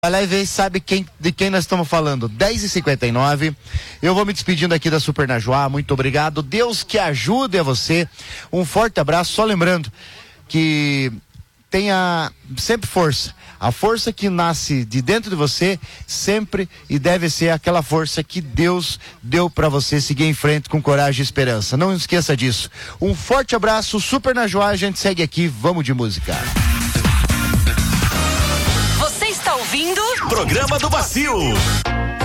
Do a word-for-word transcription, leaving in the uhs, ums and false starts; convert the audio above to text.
Vai lá e vê, sabe quem, de quem nós estamos falando. dez e cinquenta e nove. Eu vou me despedindo aqui da Super Najuá. Muito obrigado. Deus que ajude a você. Um forte abraço. Só lembrando que tenha sempre força. A força que nasce de dentro de você sempre e deve ser aquela força que Deus deu para você seguir em frente com coragem e esperança. Não esqueça disso. Um forte abraço. Super Najuá. A gente segue aqui. Vamos de música. Você está ouvindo? Programa do Bacio.